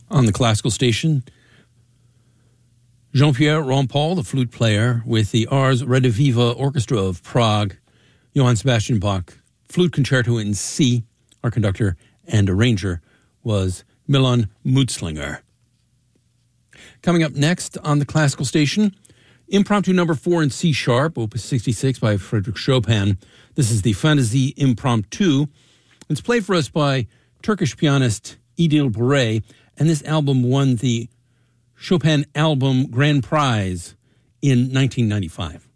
On the classical station, Jean-Pierre Rampal, the flute player, with the Ars Rediviva Orchestra of Prague, Johann Sebastian Bach, Flute Concerto in C. Our conductor and arranger was Milan Mutzlinger. Coming up next on the classical station, Impromptu number 4 in C sharp, opus 66 by Frédéric Chopin. This is the Fantaisie Impromptu. It's played for us by Turkish pianist Idil Bure, and this album won the Chopin Album Grand Prize in 1995.